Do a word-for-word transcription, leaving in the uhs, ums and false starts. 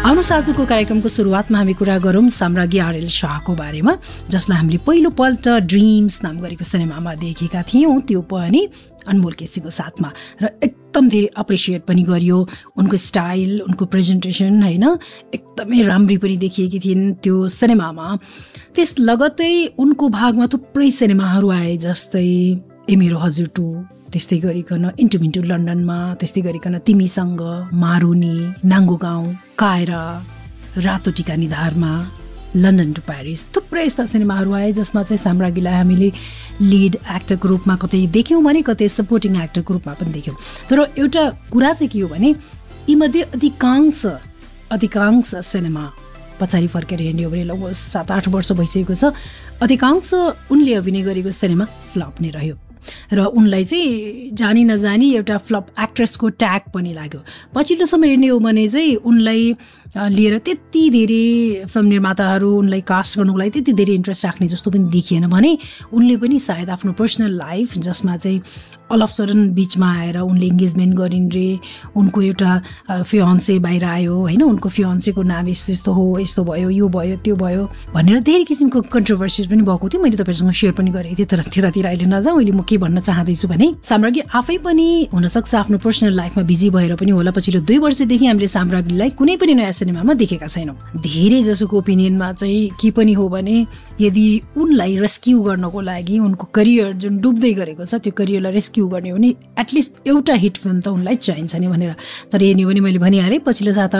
आउनुहोस् आजको कार्यक्रमको सुरुवातमा हामी कुरा गरौँ साम्राज्ञी आरएल शाहको बारेमा, जसलाई हामीले पहिलोपल्ट ड्रिम्स नाम गरेको सिनेमामा देखेका थियौँ, त्यो पनि अनमोल केसीको साथमा, र एकदम धेरै अप्रिसिएट पनि गरियो। उनको स्टाइल, उनको प्रेजेन्टेसन होइन एकदमै राम्री पनि देखिएकी थिइन् त्यो सिनेमामा। त्यस लगत्तै उनको भागमा थुप्रै सिनेमाहरू आए, जस्तै ए मेरो हजुर टू, त्यस्तै गरिकन इन्टु मिन्टु लन्डनमा, त्यस्तै गरिकन तिमीसँग, मारुनी, नाङ्गो गाउँ, कायरा, रातो टिका निधारमा, लन्डन टु प्यारिस, थुप्रै यस्ता सिनेमाहरू आए जसमा चाहिँ साम्राज्ञीलाई हामीले लिड एक्टरको रूपमा कतै देख्यौँ भने कतै सपोर्टिङ एक्टरको रूपमा पनि देख्यौँ। तर एउटा कुरा चाहिँ के हो भने यीमध्ये अधिकांश अधिकांश सिनेमा पछाडि फर्केर हेर्ने हो भने लगभग सात आठ वर्ष भइसकेको छ, अधिकांश उनले अभिनय गरेको सिनेमा फ्लप नै रह्यो र उनलाई चाहिँ जानी नजानी एउटा फ्लप एक्ट्रेसको ट्याग पनि लाग्यो। पछिल्लो समय हेर्ने हो भने चाहिँ उनलाई लिएर त्यति धेरै फिल्म निर्माताहरू उनलाई कास्ट गर्नुको लागि त्यति धेरै इन्ट्रेस्ट राख्ने जस्तो पनि देखिएन भने उनले पनि सायद आफ्नो पर्सनल लाइफ, जसमा चाहिँ अल अफ सडन बिचमा आएर उनले इङ्गेजमेन्ट गरिन् रे, उनको एउटा फियोन्से बाहिर आयो होइन, उनको फियोन्सेको नाम यस्तो यस्तो हो, यस्तो भयो, यो भयो, त्यो भयो भनेर धेरै किसिमको कन्ट्रोभर्सिज पनि भएको थियो। मैले तपाईँहरूसँग सेयर पनि गरेको थिएँ, तर त्यतातिर अहिले नजाउँ। अहिले म के भन्न चाहँदैछु भने साम्राज्ञी आफै पनि हुनसक्छ आफ्नो पर्सनल लाइफमा बिजी भएर पनि होला, पछिल्लो दुई वर्षदेखि हामीले साम्राज्ञीलाई कुनै पनि नयाँ सिनेमामा देखेका छैनौँ। धेरै जसोको ओपिनियनमा चाहिँ के पनि हो भने यदि उनलाई रेस्क्यु गर्नको लागि उनको करियर जुन डुब्दै गरेको छ त्यो करियरलाई रेस्क्यु गर्ने हो भने एटलिस्ट एउटा हिट फिल्म त उनलाई चाहिन्छ नि भनेर। तर हेर्ने हो भने मैले भनिहालेँ पछिल्लो सात